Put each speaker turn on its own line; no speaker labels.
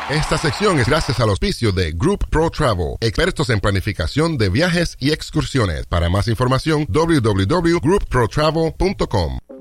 Esta sección es gracias al auspicio de Group Pro Travel, expertos en planificación de viajes y excursiones. Para más información, www.groupprotravel.com.